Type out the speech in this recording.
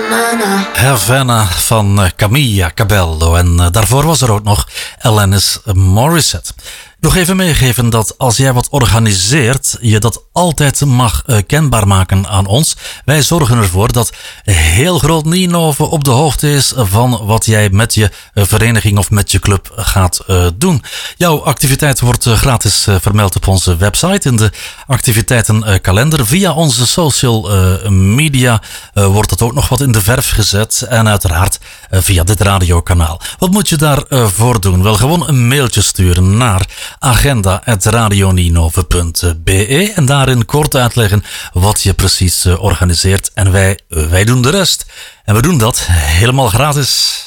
Havana van Camilla Cabello. En daarvoor was er ook nog Alanis Morissette. Nog even meegeven dat als jij wat organiseert, je dat altijd mag kenbaar maken aan ons. Wij zorgen ervoor dat heel groot Ninove op de hoogte is van wat jij met je vereniging of met je club gaat doen. Jouw activiteit wordt gratis vermeld op onze website in de activiteitenkalender. Via onze social media wordt het ook nog wat in de verf gezet en uiteraard via dit radiokanaal. Wat moet je daarvoor doen? Wel, gewoon een mailtje sturen naar agenda@radioninove.be en daarin kort uitleggen wat je precies organiseert. En wij doen de rest. En we doen dat helemaal gratis.